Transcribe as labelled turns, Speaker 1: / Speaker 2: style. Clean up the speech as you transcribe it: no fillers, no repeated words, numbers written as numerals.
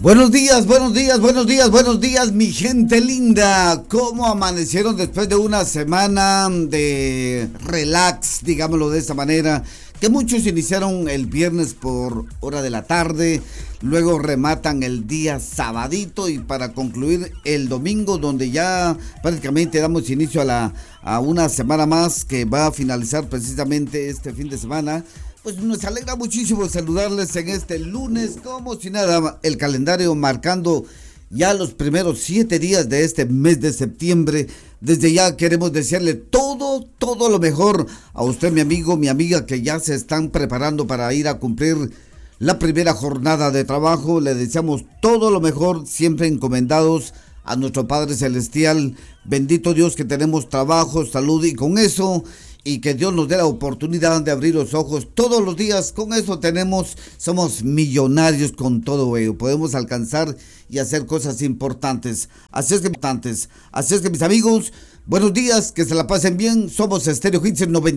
Speaker 1: Buenos días, buenos días, buenos días, buenos días, mi gente linda. ¿Cómo amanecieron después de una semana de relax, digámoslo de esta manera? Que muchos iniciaron el viernes por hora de la tarde, luego rematan el día sabadito y para concluir el domingo, donde ya prácticamente damos inicio a una semana más que va a finalizar precisamente este fin de semana. Pues nos alegra muchísimo saludarles en este lunes, como si nada, el calendario marcando ya los primeros 7 días de este mes de septiembre. Desde ya queremos desearle todo lo mejor a usted, mi amigo, mi amiga, que ya se están preparando para ir a cumplir la primera jornada de trabajo. Le deseamos todo lo mejor, siempre encomendados a nuestro Padre Celestial. Bendito Dios que tenemos trabajo, salud y con eso, y que Dios nos dé la oportunidad de abrir los ojos todos los días. Con eso somos millonarios con todo ello. Podemos alcanzar y hacer cosas importantes. Así es que mis amigos, buenos días, que se la pasen bien. Somos Estéreo Hits 90.